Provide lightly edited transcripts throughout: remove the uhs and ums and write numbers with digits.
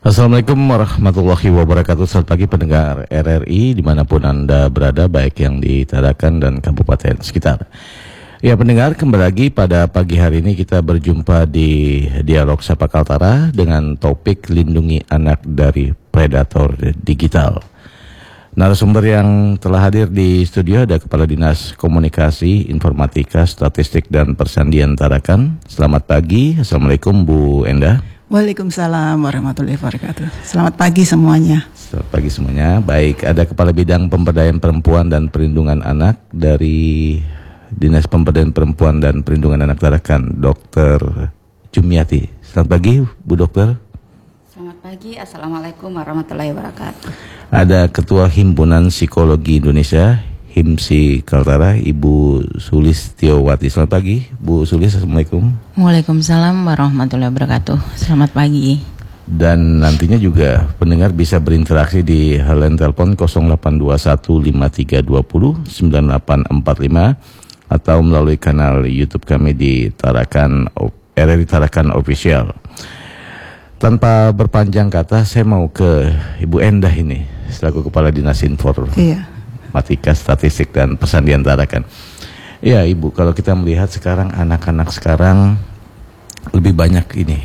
Assalamualaikum warahmatullahi wabarakatuh. Selamat pagi pendengar RRI dimanapun Anda berada, baik yang di Tarakan dan kabupaten sekitar. Ya pendengar, kembali lagi pada pagi hari ini kita berjumpa di Dialog Sapa Kaltara dengan topik lindungi anak dari predator digital. Narasumber yang telah hadir di studio ada Kepala Dinas Komunikasi, Informatika, Statistik dan Persandian Tarakan. Selamat pagi, Assalamualaikum Bu Endah. Waalaikumsalam warahmatullahi wabarakatuh. Selamat pagi semuanya. Selamat pagi semuanya. Baik, ada Kepala Bidang Pemberdayaan Perempuan dan Perlindungan Anak dari Dinas Pemberdayaan Perempuan dan Perlindungan Anak Tarakan, Dr. Jumiati. Selamat pagi, Bu Dokter. Selamat pagi, Assalamualaikum warahmatullahi wabarakatuh. Ada Ketua Himpunan Psikologi Indonesia, HIMSI Kaltara, Ibu Sulistiowati. Selamat pagi, Bu Sulis. Assalamualaikum. Waalaikumsalam warahmatullahi wabarakatuh. Selamat pagi. Dan nantinya juga pendengar bisa berinteraksi di hotline telepon 082153209845 atau melalui kanal YouTube kami di RRI Tarakan Official. Tanpa berpanjang kata, saya mau ke Ibu Endah ini selaku Kepala Dinas Informatika, Statistik dan Persandian Tarakan. Ya Ibu, kalau kita melihat sekarang anak-anak sekarang lebih banyak ini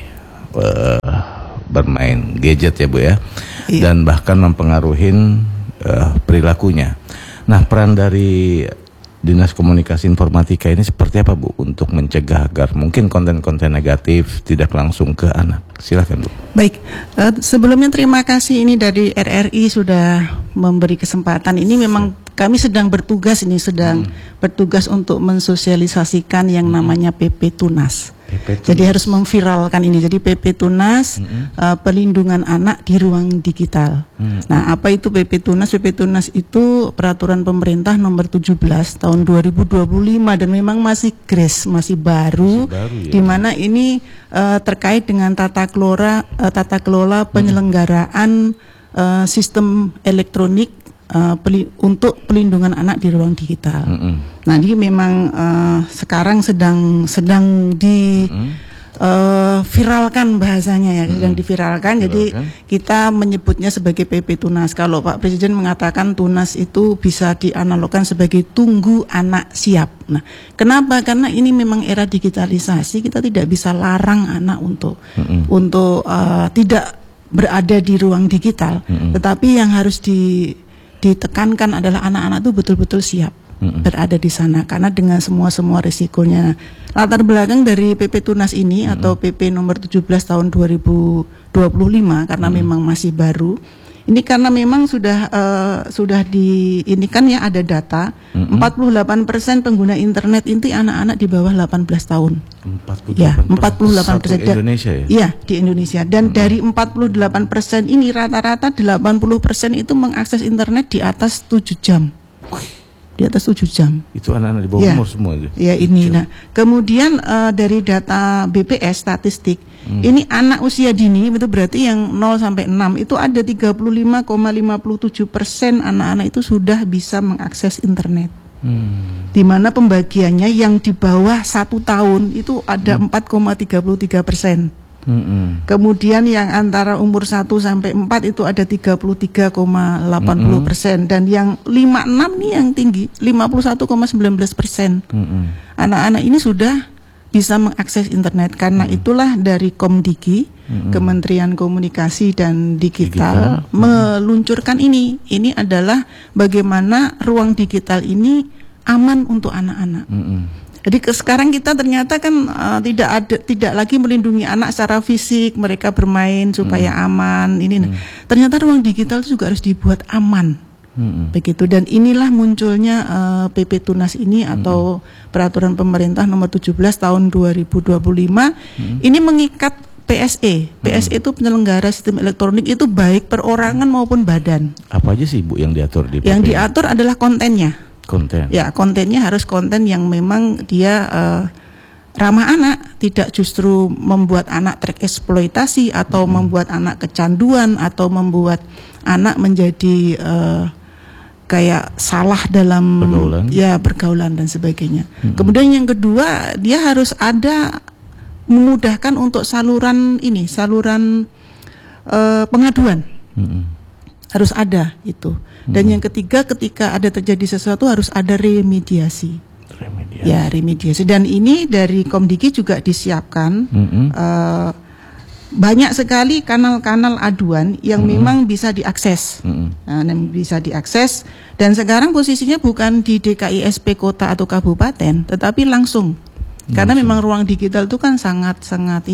bermain gadget ya Bu ya, dan bahkan mempengaruhi perilakunya. Nah, peran dari Dinas Komunikasi Informatika ini seperti apa Bu untuk mencegah agar mungkin konten-konten negatif tidak langsung ke anak? Silakan Bu. Baik, sebelumnya terima kasih ini dari RRI sudah memberi kesempatan. Ini memang kami sedang bertugas bertugas untuk mensosialisasikan yang namanya PP Tunas. Jadi harus memviralkan ini. Jadi PP Tunas, pelindungan anak di ruang digital. Nah, apa itu PP Tunas? PP Tunas itu peraturan pemerintah nomor 17 tahun 2025 dan memang masih grace, masih baru ya? Di mana ini terkait dengan tata kelola penyelenggaraan sistem elektronik untuk pelindungan anak di ruang digital. Nah, ini memang sekarang sedang viralkan bahasanya ya, sedang diviralkan. Jadi kita menyebutnya sebagai PP Tunas. Kalau Pak Presiden mengatakan Tunas itu bisa dianalogkan sebagai tunggu anak siap. Nah, kenapa? Karena ini memang era digitalisasi, kita tidak bisa larang anak untuk tidak berada di ruang digital. Tetapi yang harus ditekankan adalah anak-anak itu betul-betul siap berada di sana karena dengan semua risikonya. Latar belakang dari PP Tunas ini atau PP nomor 17 tahun 2025 karena memang masih baru. Ini karena memang sudah ini kan ya ada data 48% pengguna internet ini anak-anak di bawah 18 tahun. 48%. Ya, 48% di Indonesia ya? Iya, di Indonesia. Dan dari 48% ini rata-rata 80% itu mengakses internet di atas 7 jam. Di atas 7 jam. Itu anak-anak di bawah umur semua itu. Ya ini. Nah, kemudian dari data BPS statistik, ini anak usia dini itu berarti yang 0 sampai 6 itu ada 35,57% anak-anak itu sudah bisa mengakses internet. Di mana pembagiannya yang di bawah 1 tahun itu ada 4,33%. Kemudian yang antara umur 1 sampai 4 itu ada 33,80%, dan yang 5-6 nih yang tinggi 51,19%. Anak-anak ini sudah bisa mengakses internet. Karena itulah dari Komdigi, Kementerian Komunikasi dan Digital meluncurkan ini. Ini adalah bagaimana ruang digital ini aman untuk anak-anak. Jadi sekarang kita ternyata kan tidak lagi melindungi anak secara fisik, mereka bermain supaya aman. Ternyata ruang digital itu juga harus dibuat aman. Begitu, dan inilah munculnya PP Tunas ini atau peraturan pemerintah nomor 17 tahun 2025. Ini mengikat PSE. PSE itu penyelenggara sistem elektronik, itu baik perorangan maupun badan. Apa aja sih Bu yang diatur di PP? Yang diatur adalah kontennya. Ya, kontennya harus konten yang memang dia ramah anak, tidak justru membuat anak tereksploitasi atau membuat anak kecanduan atau membuat anak menjadi kayak salah dalam pergaulan dan sebagainya. Kemudian yang kedua, dia harus ada memudahkan untuk saluran pengaduan. Harus ada itu. Dan yang ketiga, ketika ada terjadi sesuatu harus ada remediasi. Ya, remediasi. Dan ini dari Komdiki juga disiapkan banyak sekali kanal-kanal aduan yang memang bisa diakses. Yang bisa diakses, dan sekarang posisinya bukan di DKI SP kota atau kabupaten, tetapi langsung. Karena memang ruang digital itu kan sangat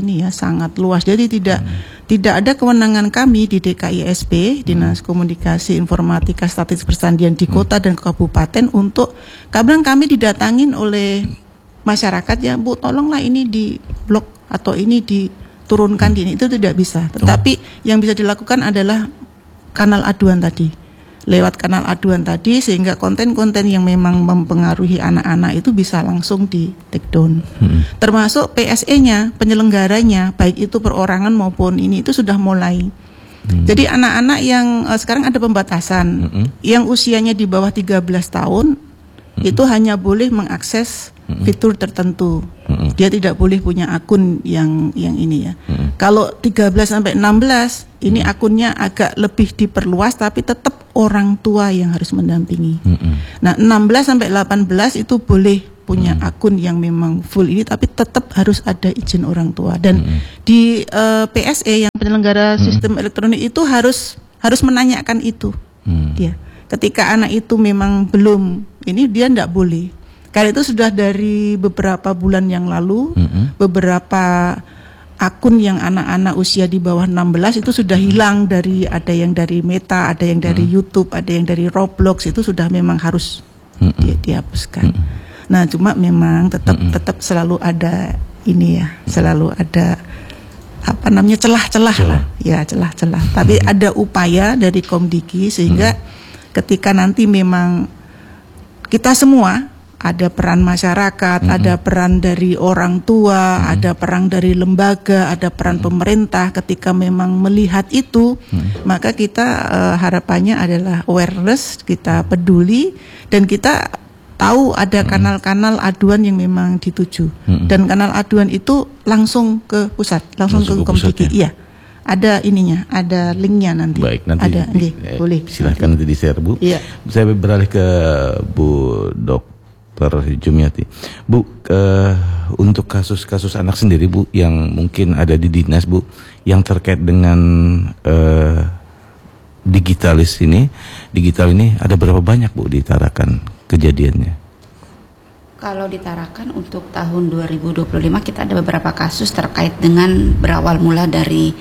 luas. Jadi tidak ada kewenangan kami di DKI SP, Dinas Komunikasi Informatika Statistik Persandian di kota dan kabupaten untuk kadang kami didatangin oleh masyarakat, ya Bu, tolonglah ini di blok atau ini diturunkan di ini, itu tidak bisa. Tetapi yang bisa dilakukan adalah kanal aduan tadi. Lewat kanal aduan tadi, sehingga konten-konten yang memang mempengaruhi anak-anak itu bisa langsung di take down. Termasuk PSE-nya, penyelenggaranya, baik itu perorangan maupun ini, itu sudah mulai. Jadi anak-anak yang sekarang ada pembatasan, yang usianya di bawah 13 tahun itu hanya boleh mengakses fitur tertentu. Dia tidak boleh punya akun yang ini ya. Kalau 13 sampai 16 ini akunnya agak lebih diperluas, tapi tetap orang tua yang harus mendampingi. Nah, 16 sampai 18 itu boleh punya akun yang memang full ini, tapi tetap harus ada izin orang tua. Dan di PSE yang penyelenggara sistem elektronik itu harus menanyakan itu. Dia ketika anak itu memang belum ini, dia tidak boleh. Karena itu sudah dari beberapa bulan yang lalu, beberapa akun yang anak-anak usia di bawah 16 itu sudah hilang, dari ada yang dari Meta, ada yang dari YouTube, ada yang dari Roblox, itu sudah memang harus dihapuskan. Nah, cuma memang tetap selalu ada ini ya, selalu ada celah-celah lah, ya celah-celah. Tapi ada upaya dari Komdiki sehingga ketika nanti memang kita semua, ada peran masyarakat, ada peran dari orang tua, ada peran dari lembaga, ada peran pemerintah. Ketika memang melihat itu, maka kita harapannya adalah awareness, kita peduli, dan kita tahu ada kanal-kanal aduan yang memang dituju. Dan kanal aduan itu langsung ke pusat, langsung ke Komdiki. Iya. Ada ininya, ada linknya nanti. Baik, nanti ada, boleh. Silahkan nanti di-share, Bu. Iya. Saya beralih ke Bu Dr. Jumiati. Bu, untuk kasus-kasus anak sendiri, Bu, yang mungkin ada di dinas, Bu, yang terkait dengan digital ini ada berapa banyak, Bu, di Tarakan kejadiannya? Kalau di Tarakan untuk tahun 2025 kita ada beberapa kasus terkait dengan berawal mula dari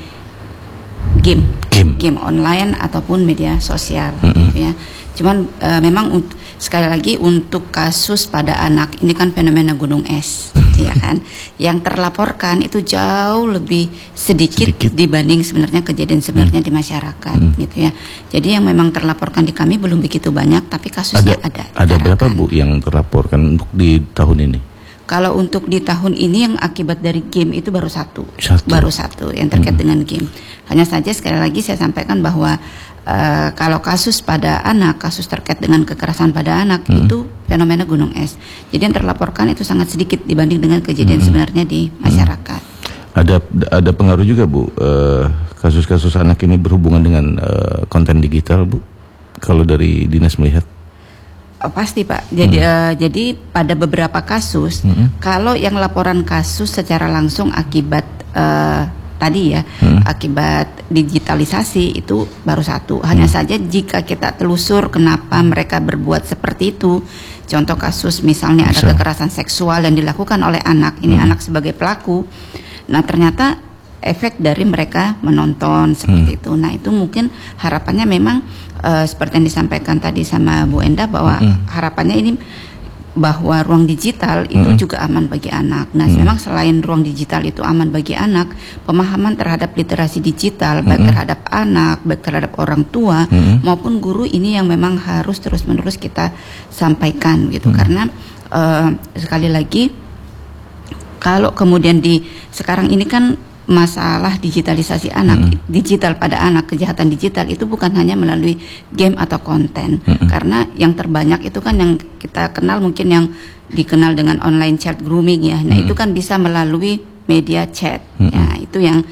game online ataupun media sosial, ya. Cuman memang sekali lagi untuk kasus pada anak ini kan fenomena gunung es, ya kan. Yang terlaporkan itu jauh lebih sedikit dibanding sebenarnya kejadian sebenarnya di masyarakat, gitu ya. Jadi yang memang terlaporkan di kami belum begitu banyak, tapi kasusnya ada. Ada berapa, Bu, yang terlaporkan untuk di tahun ini? Kalau untuk di tahun ini yang akibat dari game itu baru satu yang terkait dengan game. Hanya saja sekali lagi saya sampaikan bahwa kalau kasus pada anak, kasus terkait dengan kekerasan pada anak itu fenomena gunung es. Jadi yang terlaporkan itu sangat sedikit dibanding dengan kejadian sebenarnya di masyarakat. Ada pengaruh juga, Bu, kasus-kasus anak ini berhubungan dengan konten digital, Bu, kalau dari dinas melihat? Pasti, Pak. Jadi pada beberapa kasus, kalau yang laporan kasus secara langsung akibat tadi ya, akibat digitalisasi itu baru satu. Hanya saja jika kita telusur kenapa mereka berbuat seperti itu, contoh kasus misalnya ada kekerasan seksual yang dilakukan oleh anak, ini anak sebagai pelaku, nah ternyata efek dari mereka menonton seperti itu. Nah itu mungkin harapannya memang seperti yang disampaikan tadi sama Bu Enda, bahwa harapannya ini bahwa ruang digital itu juga aman bagi anak. Nah, memang selain ruang digital itu aman bagi anak, pemahaman terhadap literasi digital baik terhadap anak, baik terhadap orang tua maupun guru ini yang memang harus terus-menerus kita sampaikan gitu. Karena sekali lagi kalau kemudian sekarang ini kan masalah digitalisasi anak, digital pada anak, kejahatan digital itu bukan hanya melalui game atau konten, karena yang terbanyak itu kan yang kita kenal mungkin yang dikenal dengan online chat grooming ya. Nah itu kan bisa melalui media chat, ya itu yang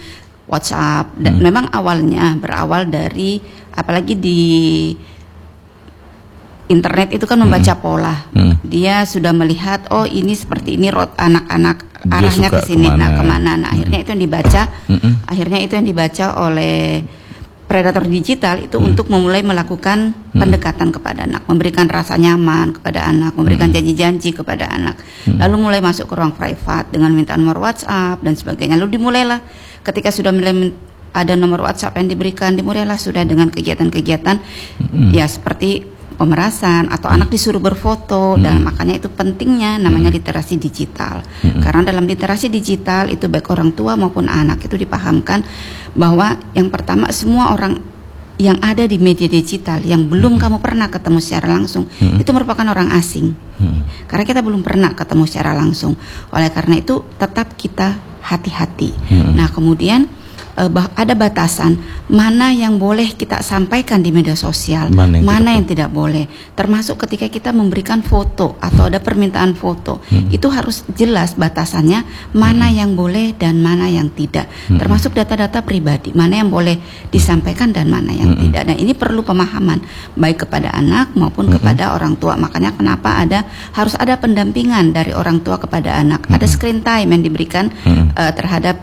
WhatsApp. Dan memang awalnya berawal dari, apalagi di internet itu kan membaca pola. Dia sudah melihat, oh ini seperti ini anak-anak arahnya ke sini, nah kemana. Nah akhirnya itu yang dibaca, akhirnya itu yang dibaca oleh predator digital itu untuk memulai melakukan pendekatan kepada anak, memberikan rasa nyaman kepada anak, memberikan janji-janji kepada anak, lalu mulai masuk ke ruang privat dengan minta nomor WhatsApp dan sebagainya. Lalu dimulailah ketika sudah mulai ada nomor WhatsApp yang diberikan, dimulailah sudah dengan kegiatan-kegiatan ya seperti pemerasan atau anak disuruh berfoto. Dan makanya itu pentingnya namanya literasi digital, karena dalam literasi digital itu baik orang tua maupun anak itu dipahamkan bahwa yang pertama, semua orang yang ada di media digital yang belum kamu pernah ketemu secara langsung itu merupakan orang asing, karena kita belum pernah ketemu secara langsung. Oleh karena itu tetap kita hati-hati. Nah kemudian ada batasan mana yang boleh kita sampaikan di media sosial, mana yang tidak boleh. Termasuk ketika kita memberikan foto atau ada permintaan foto, itu harus jelas batasannya mana yang boleh dan mana yang tidak. Termasuk data-data pribadi, mana yang boleh disampaikan dan mana yang tidak. Nah ini perlu pemahaman baik kepada anak maupun kepada orang tua. Makanya kenapa harus ada pendampingan dari orang tua kepada anak. Ada screen time yang diberikan terhadap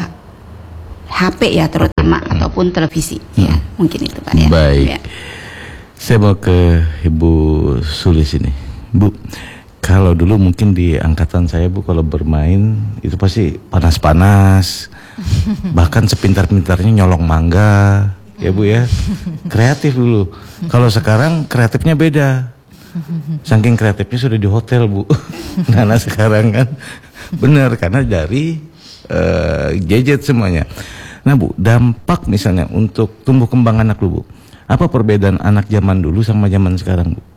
HP ya terutama ataupun televisi ya, mungkin itu Pak ya. Baik. Ya. Saya mau ke Ibu Sulis ini. Bu, kalau dulu mungkin di angkatan saya Bu, kalau bermain itu pasti panas-panas. Bahkan sepintar-pintarnya nyolong mangga, ya Bu ya. Kreatif dulu. Kalau sekarang kreatifnya beda. Saking kreatifnya sudah di hotel Bu. Nah sekarang kan benar karena dari gadget semuanya. Nah Bu, dampak misalnya untuk tumbuh kembang anak lu Bu, apa perbedaan anak zaman dulu sama zaman sekarang Bu?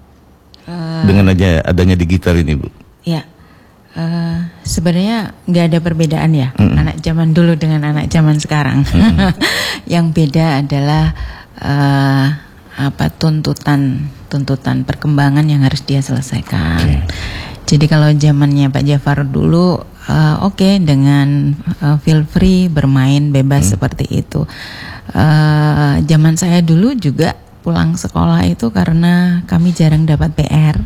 Dengan adanya digital ini Bu. Ya, sebenarnya nggak ada perbedaan ya anak zaman dulu dengan anak zaman sekarang. Yang beda adalah tuntutan perkembangan yang harus dia selesaikan. Jadi kalau zamannya Pak Jafar dulu oke, dengan feel free bermain bebas seperti itu. Zaman saya dulu juga pulang sekolah itu karena kami jarang dapat PR.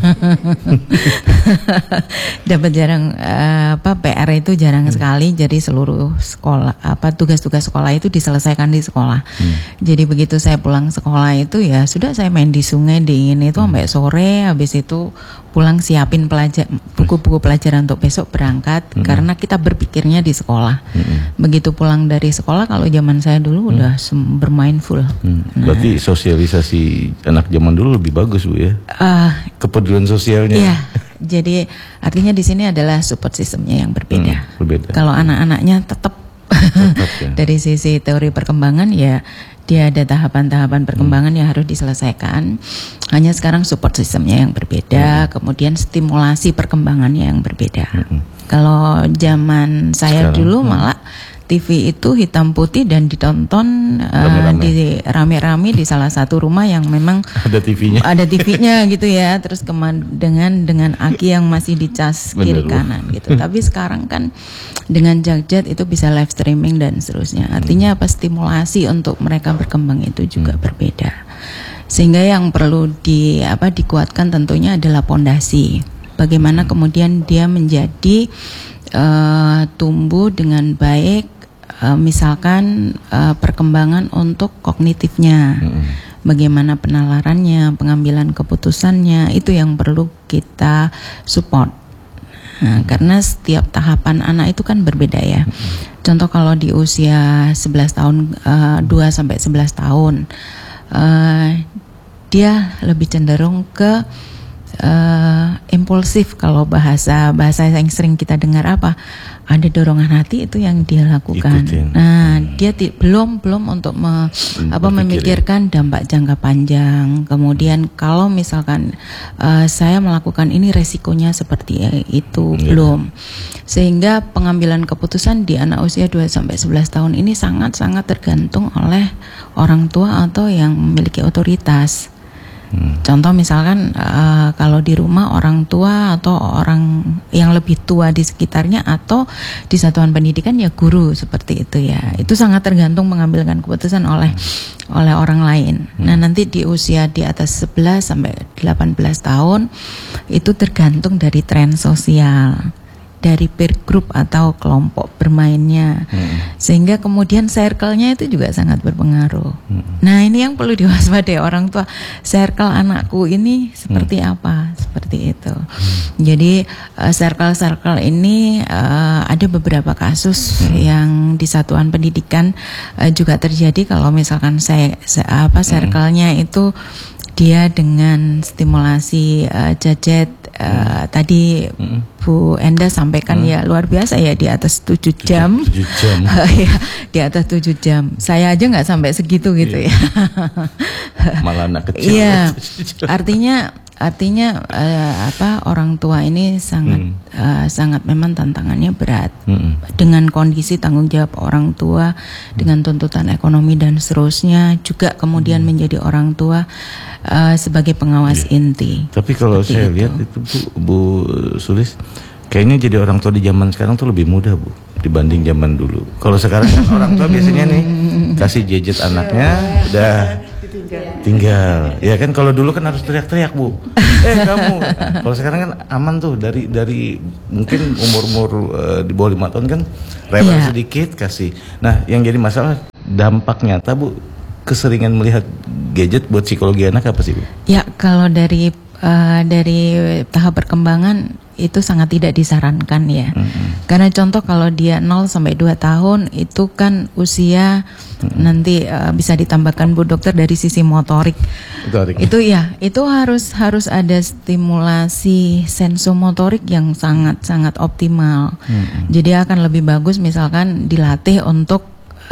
PR itu jarang sekali, jadi seluruh sekolah tugas-tugas sekolah itu diselesaikan di sekolah. Jadi begitu saya pulang sekolah itu ya sudah, saya main di sungai dingin itu sampai sore, habis itu pulang siapin buku-buku pelajaran untuk besok berangkat, karena kita berpikirnya di sekolah. Begitu pulang dari sekolah, kalau zaman saya dulu udah bermain full. Berarti sosialisasi anak zaman dulu lebih bagus Bu ya? Kepedulian sosialnya. Iya. Jadi artinya di sini adalah support sistemnya yang berbeda. Kalau anak-anaknya tetap ya. Dari sisi teori perkembangan ya dia ada tahapan-tahapan perkembangan yang harus diselesaikan. Hanya sekarang support sistemnya yang berbeda, kemudian stimulasi perkembangannya yang berbeda. Kalau zaman saya dulu malah TV itu hitam putih dan ditonton rame-rame di salah satu rumah yang memang ada TV-nya. Ada TV-nya gitu ya. Terus dengan aki yang masih dicas kiri kanan gitu. Tapi sekarang kan dengan gadget itu bisa live streaming dan seterusnya. Artinya apa, stimulasi untuk mereka berkembang itu juga berbeda. Sehingga yang perlu dikuatkan tentunya adalah pondasi. Bagaimana kemudian dia menjadi tumbuh dengan baik. Misalkan perkembangan untuk kognitifnya, bagaimana penalarannya, pengambilan keputusannya, itu yang perlu kita support. Nah, karena setiap tahapan anak itu kan berbeda ya. Contoh kalau di usia 11 tahun, 2 sampai 11 tahun, dia lebih cenderung ke impulsif. Kalau bahasa yang sering kita dengar ada dorongan hati, itu yang dia lakukan. Ikutin. Nah, dia belum untuk memikirkan dampak jangka panjang. Kemudian kalau misalkan saya melakukan ini resikonya seperti itu, belum. Sehingga pengambilan keputusan di anak usia 2 sampai 11 tahun ini sangat-sangat tergantung oleh orang tua atau yang memiliki otoritas. Contoh misalkan kalau di rumah orang tua atau orang yang lebih tua di sekitarnya atau di satuan pendidikan ya guru seperti itu ya. Itu sangat tergantung mengambilkan keputusan oleh orang lain. Nah, nanti di usia di atas 11 sampai 18 tahun itu tergantung dari tren sosial, dari peer group atau kelompok bermainnya, sehingga kemudian circle-nya itu juga sangat berpengaruh. Nah, ini yang perlu diwaspadai orang tua, circle anakku ini seperti apa, seperti itu. Jadi circle-circle ini ada beberapa kasus yang di satuan pendidikan juga terjadi kalau misalkan circle-nya itu dia dengan stimulasi gadget. Tadi Bu Enda sampaikan ya luar biasa ya, di atas 7 jam. 7 jam. Ya, di atas 7 jam. Saya aja nggak sampai segitu gitu ya. Malah anak kecil. Iya. Artinya orang tua ini sangat memang tantangannya berat. Dengan kondisi tanggung jawab orang tua, dengan tuntutan ekonomi dan seterusnya, juga kemudian menjadi orang tua sebagai pengawas inti. Tapi kalau seperti saya lihat itu Bu Sulis, kayaknya jadi orang tua di zaman sekarang tuh lebih mudah Bu dibanding zaman dulu. Kalau sekarang kan orang tua biasanya nih kasih gadget anaknya udah tinggal. Ya kan, kalau dulu kan harus teriak-teriak Bu. Kamu. Kalau sekarang kan aman tuh, dari mungkin umur di bawah 5 tahun kan rewel sedikit kasih. Nah, yang jadi masalah dampak nyata Bu, keseringan melihat gadget buat psikologi anak apa sih Bu? Ya, kalau dari tahap perkembangan itu sangat tidak disarankan ya. Karena contoh kalau dia 0 sampai 2 tahun itu kan usia nanti bisa ditambahkan Bu Dokter dari sisi motorik. Itu ya, itu harus ada stimulasi sensomotorik yang sangat optimal. Jadi akan lebih bagus misalkan dilatih untuk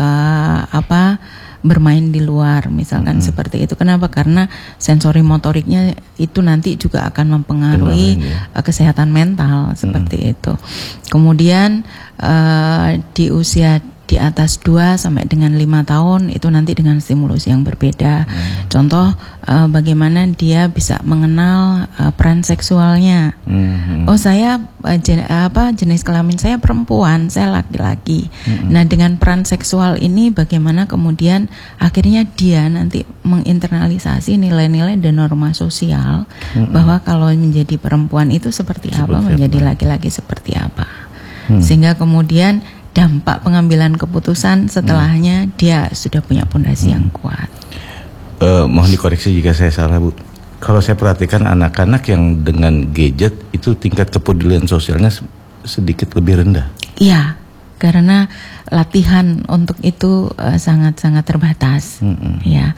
bermain di luar misalkan seperti itu. Kenapa? Karena sensori motoriknya itu nanti juga akan mempengaruhi kesehatan mental seperti itu. Kemudian di usia di atas 2 sampai dengan 5 tahun itu nanti dengan stimulus yang berbeda. Contoh bagaimana dia bisa mengenal peran seksualnya. Oh, saya jenis kelamin saya perempuan, saya laki-laki. Nah, dengan peran seksual ini bagaimana kemudian akhirnya dia nanti menginternalisasi nilai-nilai dan norma sosial bahwa kalau menjadi perempuan itu seperti apa, menjadi laki-laki seperti apa. Sehingga kemudian dampak pengambilan keputusan setelahnya dia sudah punya pondasi yang kuat. Mohon dikoreksi jika saya salah Bu. Kalau saya perhatikan anak-anak yang dengan gadget itu tingkat kepedulian sosialnya sedikit lebih rendah. Iya, karena latihan untuk itu sangat-sangat terbatas. Ya,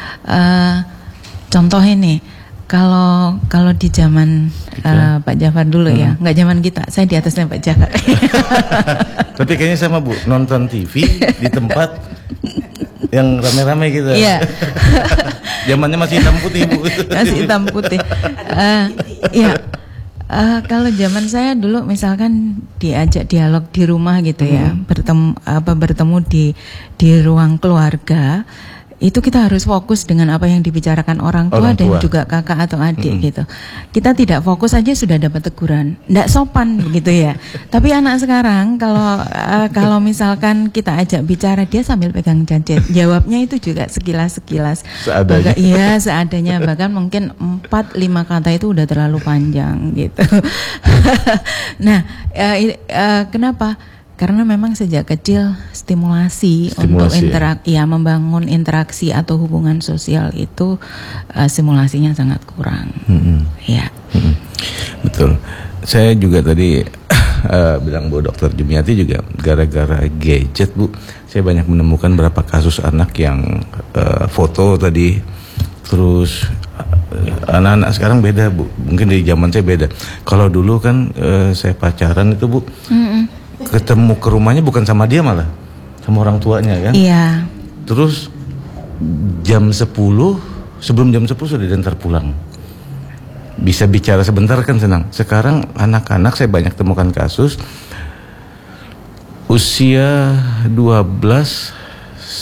contoh ini. Kalau di zaman Pak Jafar dulu ya, nggak zaman kita, saya di atasnya Pak Jafar. Tapi kayaknya sama Bu, nonton TV di tempat yang rame-rame gitu. Iya. Zamannya masih hitam putih Bu. Masih hitam putih. Iya. Kalau zaman saya dulu misalkan diajak dialog di rumah gitu ya, bertemu di ruang keluarga. Itu kita harus fokus dengan apa yang dibicarakan orang tua dan juga kakak atau adik gitu. Kita tidak fokus aja sudah dapat teguran, nggak sopan begitu ya. Tapi anak sekarang kalau misalkan kita ajak bicara dia sambil pegang gadget, jawabnya itu juga sekilas. Seadanya. Iya, seadanya, bahkan mungkin 4-5 kata itu udah terlalu panjang gitu. Nah, kenapa? Karena memang sejak kecil stimulasi untuk membangun interaksi atau hubungan sosial itu simulasinya sangat kurang. Ya. Betul. Saya juga tadi bilang Bu Dokter Jumiati juga gara-gara gadget Bu, saya banyak menemukan beberapa kasus anak yang foto tadi, terus anak-anak sekarang beda Bu. Mungkin dari zaman saya beda. Kalau dulu kan saya pacaran itu Bu. Ketemu ke rumahnya bukan sama dia, malah sama orang tuanya kan. Iya. Terus jam 10, sebelum jam 10 sudah diantar pulang. Bisa bicara sebentar kan senang. Sekarang anak-anak saya banyak temukan kasus usia 12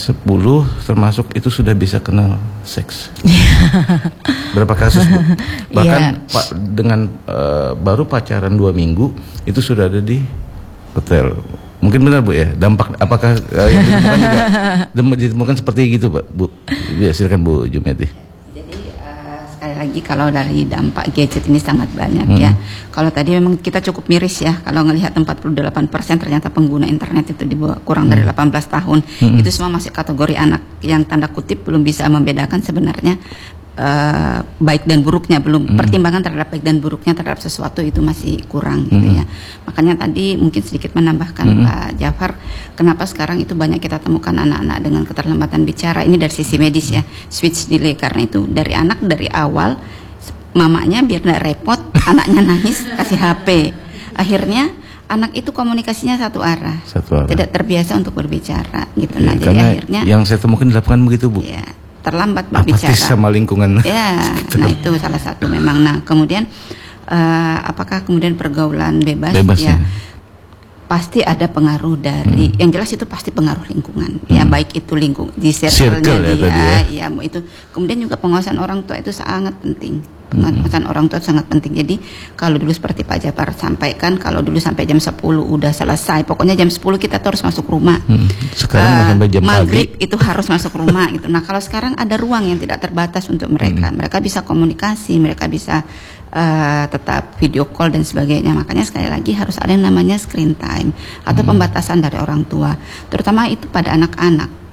10 termasuk itu sudah bisa kenal seks. Berapa kasus, Bu? Bahkan dengan baru pacaran 2 minggu itu sudah ada di hotel. Mungkin benar, Bu, ya. Dampak apakah yang ditemukan seperti gitu, Pak, Bu? Ya, silakan Bu Jumiati. Sekali lagi kalau dari dampak gadget ini sangat banyak ya. Kalau tadi memang kita cukup miris ya, kalau ngelihat 48% ternyata pengguna internet itu di bawah kurang dari 18 tahun. Itu semua masih kategori anak yang tanda kutip belum bisa membedakan sebenarnya baik dan buruknya, belum pertimbangan terhadap baik dan buruknya terhadap sesuatu itu masih kurang gitu ya. Makanya tadi mungkin sedikit menambahkan Pak Jafar, kenapa sekarang itu banyak kita temukan anak-anak dengan keterlambatan bicara, ini dari sisi medis ya, speech delay, karena itu dari anak dari awal mamanya biar tidak repot, anaknya nangis kasih HP, akhirnya anak itu komunikasinya satu arah. Tidak terbiasa untuk berbicara gitu. Nah, jadi akhirnya yang saya temukan dilakukan begitu, Bu. Ya, terlambat berbicara. Apatis sama lingkungan. Ya, nah itu salah satu memang. Nah, kemudian apakah kemudian pergaulan bebas ya? Pasti ada pengaruh dari, yang jelas itu pasti pengaruh lingkungan. Ya, baik itu lingkungan di circle-nya dia, ya itu. Kemudian juga pengawasan orang tua itu sangat penting. Pengawasan orang tua sangat penting. Jadi kalau dulu seperti Pak Jafar sampaikan, kalau dulu sampai jam 10 udah selesai, pokoknya jam 10 kita tuh harus masuk rumah. Sekarang sampai jam maghrib pagi itu harus masuk rumah gitu. Nah, kalau sekarang ada ruang yang tidak terbatas untuk mereka. Mereka bisa komunikasi, mereka bisa tetap video call dan sebagainya. Makanya sekali lagi harus ada yang namanya screen time atau pembatasan dari orang tua, terutama itu pada anak-anak.